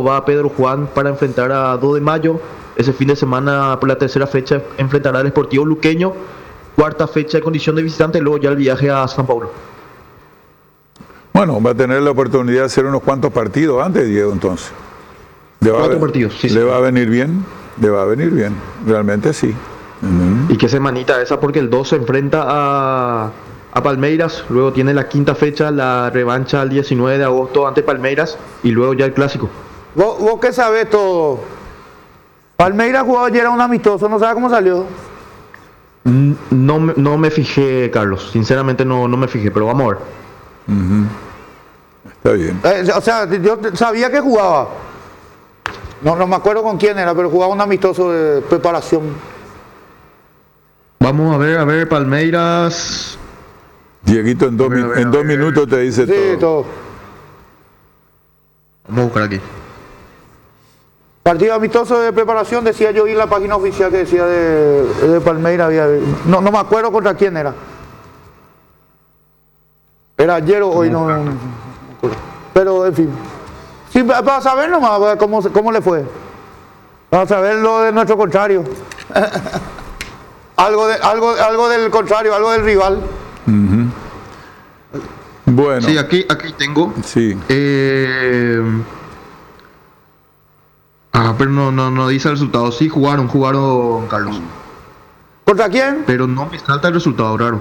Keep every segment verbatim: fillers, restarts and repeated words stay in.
va Pedro Juan para enfrentar a dos de mayo. Ese fin de semana, por la tercera fecha, enfrentará al Sportivo Luqueño. Cuarta fecha de condición de visitante, luego ya el viaje a San Paulo. Bueno, va a tener la oportunidad de hacer unos cuantos partidos antes, Diego, entonces. Le va Cuatro a, partidos, sí. ¿Le sí. va a venir bien? Le va a venir bien, realmente sí. Uh-huh. Y qué semanita esa, porque el dos se enfrenta a, a Palmeiras, luego tiene la quinta fecha, la revancha el diecinueve de agosto ante Palmeiras, y luego ya el clásico. ¿Vos, vos qué sabés todo? Palmeiras jugó ayer a un amistoso, ¿no sabes cómo salió? No, no me fijé, Carlos, sinceramente no, no me fijé, pero vamos a ver. Uh-huh. Está bien. Eh, o sea, yo sabía que jugaba. No, no me acuerdo con quién era, pero jugaba un amistoso de preparación. Vamos a ver, a ver, Palmeiras. Dieguito en dos, ver, ver, en dos minutos te dice sí, todo. todo. Vamos a buscar aquí. Partido amistoso de preparación, decía yo, y en la página oficial que decía de, de Palmeiras. Había, no, no me acuerdo contra quién era. Era ayer o hoy, no, no, no. Pero, en fin. Sí, para saber nomás cómo, cómo le fue. Para saber lo de nuestro contrario. algo, de, algo, algo del contrario, algo del rival. Uh-huh. Bueno. Sí, aquí, aquí tengo. Sí. Eh, ah, pero no, no, no dice el resultado. Sí, jugaron, jugaron, Carlos. ¿Contra quién? Pero no me salta el resultado, raro.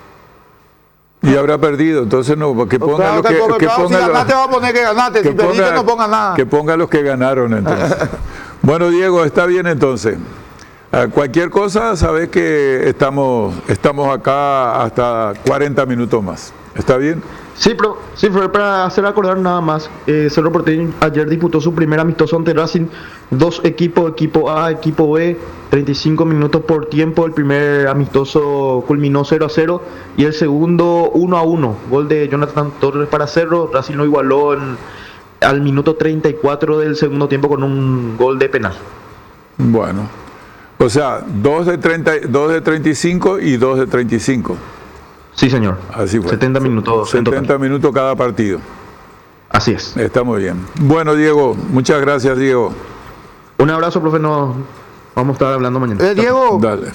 Y habrá perdido, entonces no, que ponga claro, los que, que, que claro, ponga si ganaste los, va a poner que ganaste, que si perdiste ponga, no ponga nada. Que ponga los que ganaron entonces. Bueno, Diego, está bien entonces. Uh, cualquier cosa, sabes que estamos, estamos acá hasta cuarenta minutos más. ¿Está bien? Sí, pero sí, fue para hacer acordar nada más. Eh, Cerro Porteño ayer disputó su primer amistoso ante Racing. Dos equipos, equipo A, equipo B, treinta y cinco minutos por tiempo. El primer amistoso culminó cero a cero y el segundo uno a uno. Gol de Jonathan Torres para Cerro. Racing lo igualó en, al minuto treinta y cuatro del segundo tiempo con un gol de penal. Bueno, o sea, dos de, treinta, dos de treinta y cinco y dos de treinta y cinco. Sí, señor. Así fue. setenta minutos. setenta minutos cada partido. Así es. Está muy bien. Bueno, Diego, muchas gracias, Diego. Un abrazo, profe. Nos vamos a estar hablando mañana. Eh, Diego. Dale.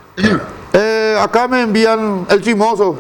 Eh, acá me envían el chismoso.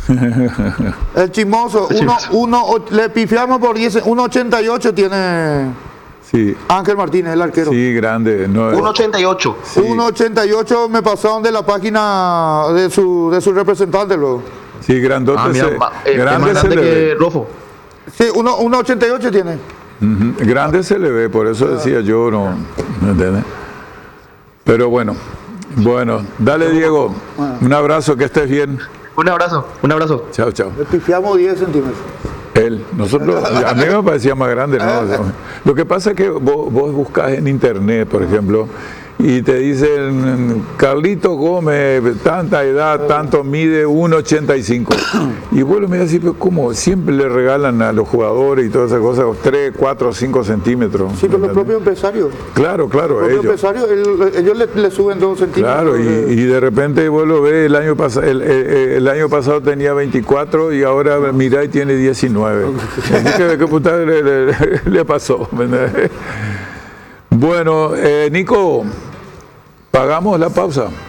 El chismoso. Uno, uno, le pifiamos por diez. uno ochenta y ocho tiene. Sí. Ángel Martínez, el arquero. Sí, grande. No, uno ochenta y ocho. Sí. uno ochenta y ocho me pasaron de la página de su, de su representante luego. Sí, grandote. Ah, mira, se, eh, grande más se grande le que ve. Rofo. Sí, uno ochenta y ocho tiene. Uh-huh. Grande se le ve, por eso decía yo, no, ¿me entiendes? Pero bueno, bueno, dale Diego, un abrazo, que estés bien. Un abrazo, un abrazo. Chao, chao. Le pifiamos diez centímetros. Él, nosotros, a mí me parecía más grande, ¿no? Lo que pasa es que vos, vos buscás en internet, por ejemplo, y te dicen Carlito Gómez, tanta edad, tanto mide uno ochenta y cinco. Y vos lo mirás así, pero como siempre le regalan a los jugadores y todas esas cosas, tres, cuatro, cinco centímetros. Sí, pero los propios empresarios. Claro, claro, los ellos. empresarios, el, ellos le, le suben dos centímetros. Claro, y, y de repente vos lo ves, el año, pas el, el, el año pasado tenía veinticuatro y ahora mirá y tiene diecinueve. Así que, ¿qué puta le, le, le pasó? Bueno, eh, Nico, pagamos la pausa.